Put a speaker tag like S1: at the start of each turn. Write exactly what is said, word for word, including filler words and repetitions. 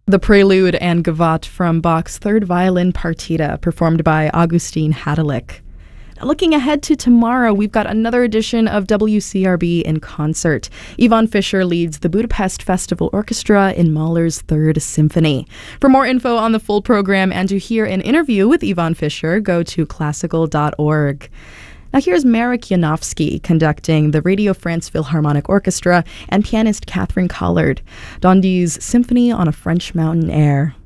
S1: The Prelude and Gavotte from Bach's Third Violin Partita, performed by Augustin Hadalick. Looking ahead to tomorrow, we've got another edition of W C R B in concert. Yvonne Fisher leads the Budapest Festival Orchestra in Mahler's Third Symphony. For more info on the full program and to hear an interview with Yvonne Fisher, go to classical dot org. Now here's Marek Janowski conducting the Radio France Philharmonic Orchestra and pianist Catherine Collard, Dondi's Symphony on a French Mountain Air.